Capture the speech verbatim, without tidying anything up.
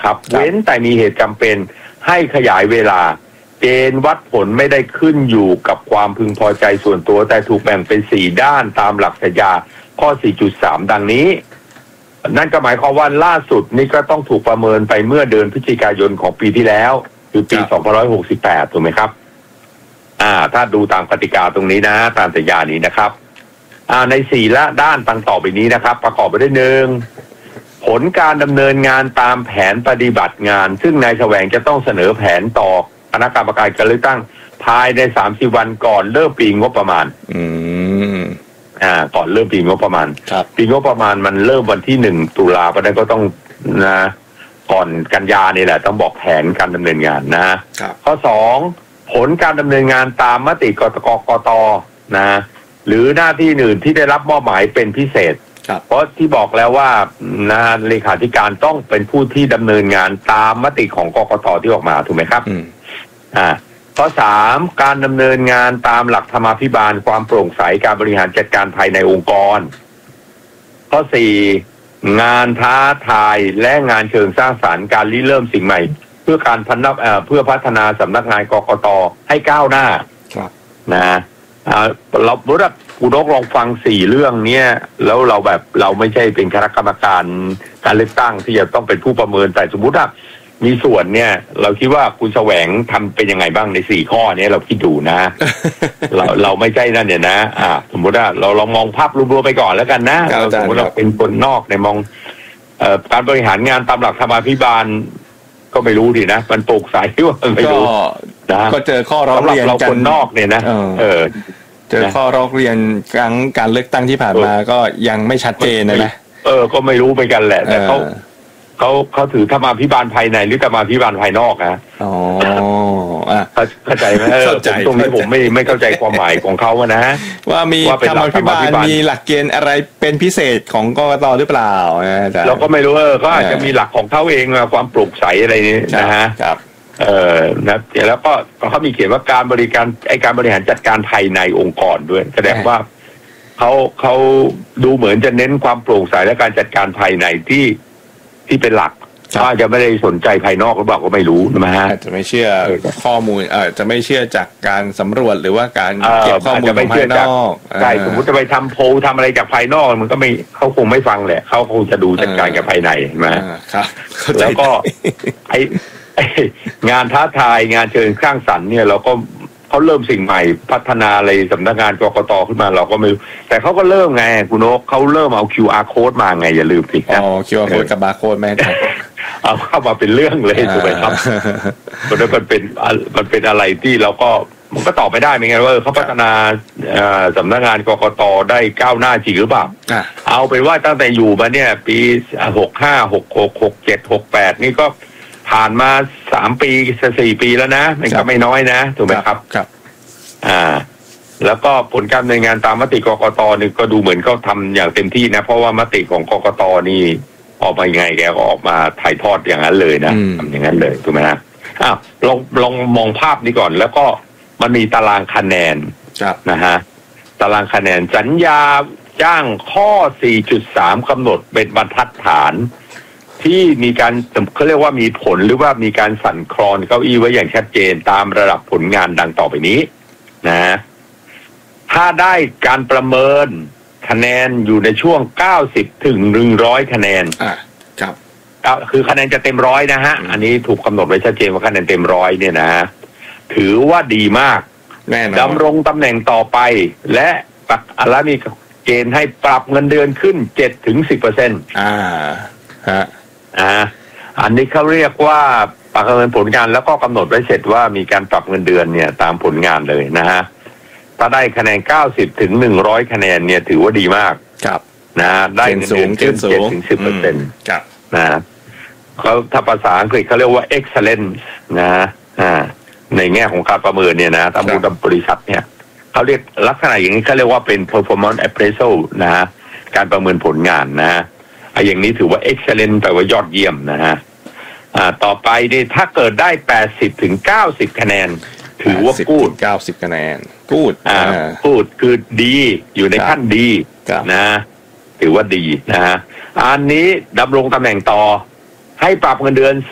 นะครับเว้นแต่มีเหตุจำเป็นให้ขยายเวลาเกณฑ์วัดผลไม่ได้ขึ้นอยู่กับความพึงพอใจส่วนตัวแต่ถูกแบ่งเป็นสี่ด้านตามหลักสัญญาข้อ สี่จุดสาม ดังนี้นั่นก็หมายความว่าล่าสุดนี่ก็ต้องถูกประเมินไปเมื่อเดือนพฤศจิกายนของปีที่แล้วคือปีสองพันห้าร้อยหกสิบแปดถูกไหมครับอ่าถ้าดูตามกติกาตรงนี้นะตามสัญญานี้นะครับอ่าในสี่ละด้านต่างๆไปนี้นะครับประกอบไปด้วยหนึ่งผลการดำเนินงานตามแผนปฏิบัติงานซึ่งนายแสวงจะต้องเสนอแผนต่อคณะกรรมการการเลือกตั้งภายในสามสิบวันก่อนเริ่มปีงบประมาณอืมอ่าก่อนเริ่มปีงบประมาณปีงบประมาณมันเริ่มวันที่หนึ่งตุลาเพราะนั้นก็ต้องนะก่อนกันยานี่แหละต้องบอกแผนการดำเนินงานนะข้อสองผลการดำเนินงานตามมติกตกกตนะหรือหน้าที่อื่นที่ได้รับมอบหมายเป็นพิเศษเพราะที่บอกแล้วว่านะเลขาธิการต้องเป็นผู้ที่ดำเนินงานตามมติของกกตที่ออกมาถูกไหมครับอ่าข้อสามการดำเนินงานตามหลักธรรมาภิบาลความโปร่งใสการบริหารจัดการภายในองค์กรข้อสี่งานท้าทายและงานเชิงสร้างสรรค์การริเริ่มสิ่งใหม่เพื่อการพัฒนาเอ่อเพื่อพัฒนาสำนักงานกกตให้ก้าวหน้าครับนะอ่าเราเมื่อคุณนกลองฟังสี่เรื่องเนี้ยแล้วเราแบบเราไม่ใช่เป็นคณะกรรมการการเลือกตั้งที่จะต้องเป็นผู้ประเมินแต่สมมุติว่ามีส่วนเนี่ยเราคิดว่าคุณแสวงทำเป็นยังไงบ้างในสี่ข้อนี้เราคิดดูนะ เราเราไม่ใช่นั่นเนี่ยนะอ่าสมมติว่าเราลองมองภาพรวมๆไปก่อนแล้วกันนะสมมติเราเป็นคนนอกในมองเอ่อการบริหารงานตามหลักธรรมาภิบาลก็ไม่รู้ดินะมันโปร่งใสว่าไม่รู้นะก็เจอข้อร้องเรียนเราคนนอกเนี่ยนะเออเจอข้อร้องเรียนครั้งการเลือกตั้งที่ผ่านมาก็ยังไม่ชัดเจนนะนะเออก็ไม่รู้ไปกันแหละแต่เขาเขาเขาถือธรรมาภิบาลภายในหรือธรรมาภิบาลภายนอกนะอ๋ออ่ะเข้าใจไหมเออตรงนี้ผมไม่ไม่เข้าใจความหมายของเขานะว่ามีธรรมาภิบาลมีหลักเกณฑ์อะไรเป็นพิเศษของกกตหรือเปล่าเราก็ไม่รู้เออก็อาจจะมีหลักของเขาเองความโปร่งใสอะไรนี้นะฮะครับเออนะแล้วก็เขามีเขียนว่าการบริการไอการบริหารจัดการภายในองค์กรด้วยแสดงว่าเขาเขาดูเหมือนจะเน้นความโปร่งใสและการจัดการภายในที่ที่เป็นหลักว่าจะไม่ได้สนใจภายนอกหรือเปล่าก็ไม่รู้นะฮะอาจจะไม่เชื่อข้อมูลเออจะไม่เชื่อจากการสำรวจหรือว่าการเก็บข้อมูลภายนอกใช่สมมติจะไปทำโพลทำอะไรจากภายนอกมันก็ไม่เขาคงไม่ฟังแหละเขาคงจะดูจัดการกับภายในนะครับแล้วก็ไองานท้าทายงานเชิงสร้างสรรค์เนี่ยเราก็เขาเริ่มสิ่งใหม่พัฒนาอะไรสำนักงานกกตขึ้นมาเราก็ไม่รู้แต่เขาก็เริ่มไงคุณนกเขาเริ่มเอา คิว อาร์ code มาไงอย่าลืมสิอ๋อ คิว อาร์ code กับบาร์โค้ดแม่ครับเอาเข้ามาเป็นเรื่องเลยถูกไหมครับเพราะนั้นมันเป็นมันเป็นอะไรที่เราก็มันก็ตอบไม่ได้เหมือนกันว่าเขาพัฒนาสำนักงานกกตได้ก้าวหน้าจริงหรือเปล่าเอาเป็นว่าตั้งแต่อยู่มาเนี่ยปีหกห้า หกหก หกเจ็ด หกแปดนี่ก็ผ่านมาสามปีสี่ปีแล้วนะมันก็ไม่น้อยนะถูกไหมครับครับอ่าแล้วก็ผลการดำเนินงานตามมติกกตนี่ก็ดูเหมือนเขาทำอย่างเต็มที่นะเพราะว่ามติของกกตนี่ออกมายังไงแกก็ออกมาถ่ายทอดอย่างนั้นเลยนะทำอย่างนั้นเลยถูกไหมนะอ้าวลองลองมองภาพนี้ก่อนแล้วก็มันมีตารางคะแนนนะฮะตารางคะแนนสัญญาจ้างข้อ สี่จุดสาม กำหนดเป็นบรรทัดฐานที่มีการเขาเรียกว่ามีผลหรือว่ามีการสั่นคลอนเก้าอี้ไว้อย่างชัดเจนตามระดับผลงานดังต่อไปนี้นะถ้าได้การประเมินคะแนนอยู่ในช่วงเก้าสิบถึงหนึ่งร้อยคะแนนอ่าครับคือคะแนนจะเต็มร้อยนะฮะอันนี้ถูกกำหนดไว้ชัดเจนว่าคะแนนเต็มร้อยเนี่ยนะถือว่าดีมากแน่นอนดำรงตำแหน่งต่อไปและปักอะไรมีเกณฑ์ให้ปรับเงินเดือนขึ้น เจ็ดถึงสิบเปอร์เซ็นต์อ่าฮะอ่าอันนี้เขาเรียกว่าประเมินผลงานแล้วก็กำหนดไว้เสร็จว่ามีการปรับเงินเดือนเนี่ยตามผลงานเลยนะฮะถ้าได้คะแนนเก้าสิบถึงหนึ่งร้อยคะแนนเนี่ยถือว่าดีมากครับนะได้เงินเดือนขึ้น เจ็ดถึงสิบเปอร์เซ็นต์ครับนะเขาถ้าภาษาอังกฤษเขาเรียกว่า excellent นะอ่าในแง่ของการประเมินเนี่ยนะตามบริษัทเนี่ยเขาเรียกลักษณะอย่างนี้เขาเรียกว่าเป็น performance appraisal นะฮะการประเมินผลงานนะไอ้อย่างนี้ถือว่า excellent แปลว่ายอดเยี่ยมนะฮะอ่าต่อไปนี่ถ้าเกิดได้แปดสิบถึงเก้าสิบคะแนนถือว่ากูดเก้าสิบคะแนนกูดอ่ากูดคือดีอยู่ในขั้นดีนะถือว่าดีนะฮะอันนี้ดำรงตำแหน่งต่อให้ปรับเงินเดือน